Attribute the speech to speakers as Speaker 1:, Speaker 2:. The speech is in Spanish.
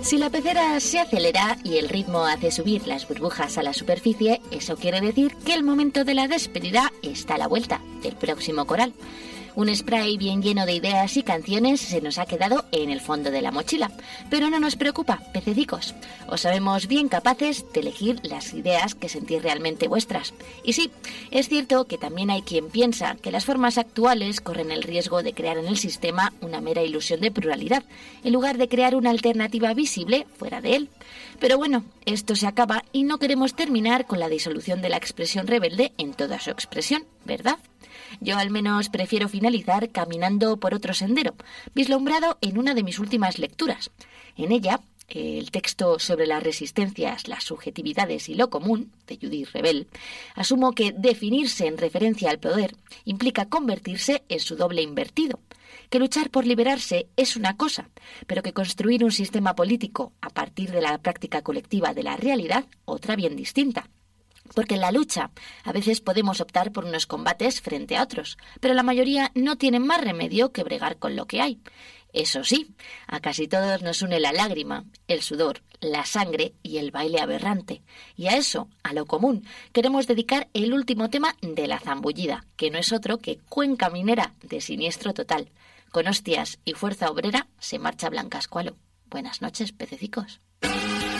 Speaker 1: Si la pecera se acelera y el ritmo hace subir las burbujas a la superficie, eso quiere decir que el momento de la despedida está a la vuelta del próximo coral. Un spray bien lleno de ideas y canciones se nos ha quedado en el fondo de la mochila. Pero no nos preocupa, pececicos. Os sabemos bien capaces de elegir las ideas que sentís realmente vuestras. Y sí, es cierto que también hay quien piensa que las formas actuales corren el riesgo de crear en el sistema una mera ilusión de pluralidad, en lugar de crear una alternativa visible fuera de él. Pero bueno, esto se acaba y no queremos terminar con la disolución de la expresión rebelde en toda su expresión, ¿verdad? Yo al menos prefiero finalizar caminando por otro sendero, vislumbrado en una de mis últimas lecturas. En ella, el texto sobre las resistencias, las subjetividades y lo común, de Judith Rebel, asumo que definirse en referencia al poder implica convertirse en su doble invertido, que luchar por liberarse es una cosa, pero que construir un sistema político a partir de la práctica colectiva de la realidad, otra bien distinta. Porque en la lucha a veces podemos optar por unos combates frente a otros, pero la mayoría no tienen más remedio que bregar con lo que hay. Eso sí, a casi todos nos une la lágrima, el sudor, la sangre y el baile aberrante. Y a eso, a lo común, queremos dedicar el último tema de La Zambullida, que no es otro que Cuenca Minera de Siniestro Total. Con hostias y fuerza obrera se marcha Blanca Escualo. Buenas noches, pececicos.